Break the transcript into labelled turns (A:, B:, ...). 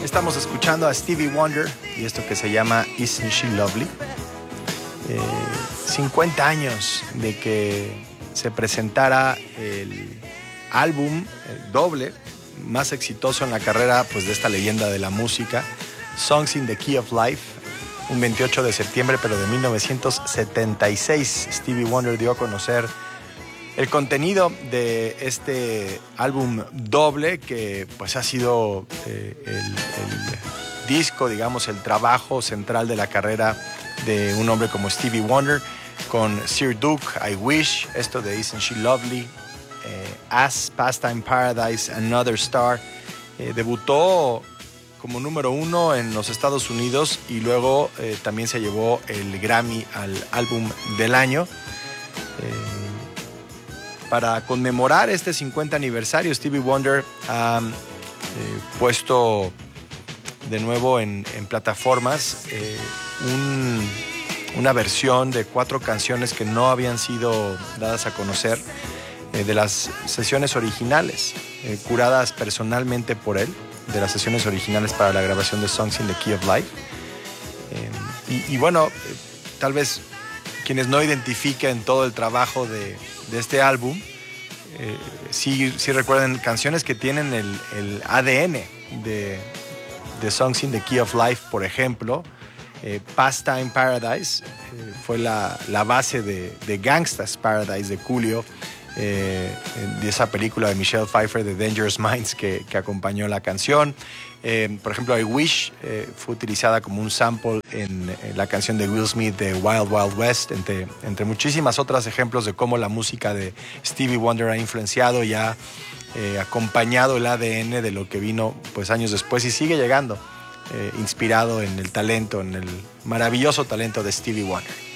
A: Estamos escuchando a Stevie Wonder y esto que se llama Isn't She Lovely. 50 años de que se presentara el álbum doble más exitoso en la carrera pues, de esta leyenda de la música, Songs in the Key of Life, un 28 de septiembre pero de 1976. Stevie Wonder dio a conocer el contenido de este álbum doble que pues ha sido el disco, digamos, el trabajo central de la carrera de un hombre como Stevie Wonder, con Sir Duke, I Wish, esto de Isn't She Lovely, As, Pastime Paradise, Another Star. Debutó como número 1 en los Estados Unidos y luego también se llevó el Grammy al álbum del año. Para conmemorar este 50 aniversario, Stevie Wonder ha puesto de nuevo en plataformas una versión de 4 canciones que no habían sido dadas a conocer de las sesiones originales, curadas personalmente por él, de las sesiones originales para la grabación de Songs in the Key of Life. Y bueno, tal vez quienes no identifiquen todo el trabajo de este álbum, sí recuerden canciones que tienen el ADN de Songs in the Key of Life, por ejemplo. Pastime Paradise fue la base de Gangsta's Paradise de Coolio, de esa película de Michelle Pfeiffer de Dangerous Minds que acompañó la canción. Por ejemplo, I Wish fue utilizada como un sample en la canción de Will Smith de Wild Wild West, entre muchísimas otras ejemplos de cómo la música de Stevie Wonder ha influenciado y ha acompañado el ADN de lo que vino pues, años después y sigue llegando, inspirado en el talento, en el maravilloso talento de Stevie Wonder.